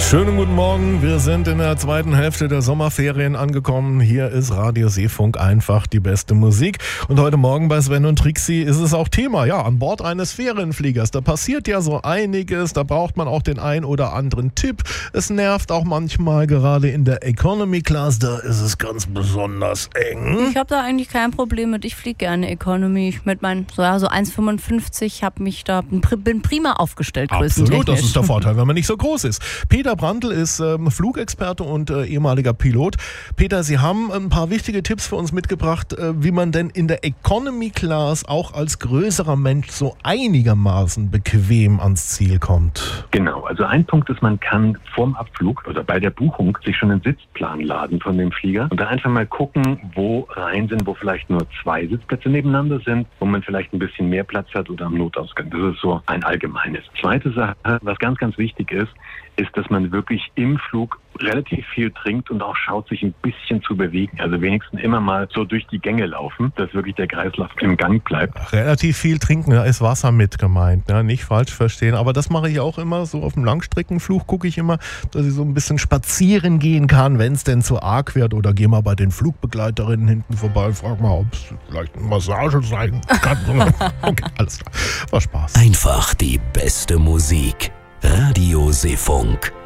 Schönen guten Morgen, wir sind in der zweiten Hälfte der Sommerferien angekommen. Hier ist Radio Seefunk einfach die beste Musik. Und heute Morgen bei Sven und Trixie ist es auch Thema, ja, an Bord eines Ferienfliegers. Da passiert ja so einiges, da braucht man auch den ein oder anderen Tipp. Es nervt auch manchmal, gerade in der Economy Class, da ist es ganz besonders eng. Ich habe da eigentlich kein Problem mit, ich fliege gerne Economy. Ich mit meinen so 1,55 bin prima aufgestellt größtentechnisch. Absolut, das ist der Vorteil, wenn man nicht so groß ist. Peter Brandl ist Flugexperte und ehemaliger Pilot. Peter, Sie haben ein paar wichtige Tipps für uns mitgebracht, wie man denn in der Economy Class auch als größerer Mensch so einigermaßen bequem ans Ziel kommt. Genau, also ein Punkt ist, man kann vorm Abflug oder bei der Buchung sich schon einen Sitzplan laden von dem Flieger und da einfach mal gucken, wo Reihen sind, wo vielleicht nur 2 Sitzplätze nebeneinander sind, wo man vielleicht ein bisschen mehr Platz hat oder am Notausgang. Das ist so ein allgemeines. Zweite Sache, was ganz, ganz wichtig ist, dass man wirklich im Flug relativ viel trinkt und auch schaut, sich ein bisschen zu bewegen. Also wenigstens immer mal so durch die Gänge laufen, dass wirklich der Kreislauf im Gang bleibt. Relativ viel trinken, da ist Wasser mit gemeint, ne? Nicht falsch verstehen. Aber das mache ich auch immer, so auf dem Langstreckenflug gucke ich immer, dass ich so ein bisschen spazieren gehen kann, wenn es denn zu arg wird. Oder gehe mal bei den Flugbegleiterinnen hinten vorbei und frage mal, ob es vielleicht eine Massage sein kann. Okay, alles klar. War Spaß. Einfach die beste Musik. Radio Seefunk.